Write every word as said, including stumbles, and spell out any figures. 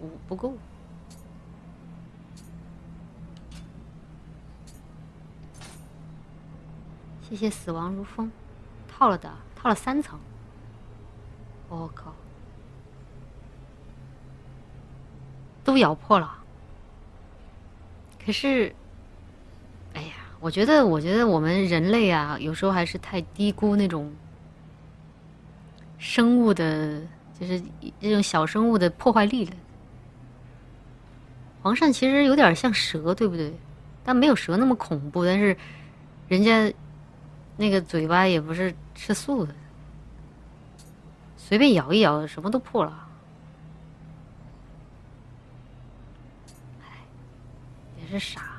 五不够。谢谢死亡如风，套了的，套了三层。我靠，都咬破了。可是，哎呀，我觉得，我觉得我们人类啊，有时候还是太低估那种生物的，就是这种小生物的破坏力了。黄鳝其实有点像蛇，对不对？但没有蛇那么恐怖，但是人家那个嘴巴也不是吃素的，随便咬一咬，什么都破了。哎，也是傻。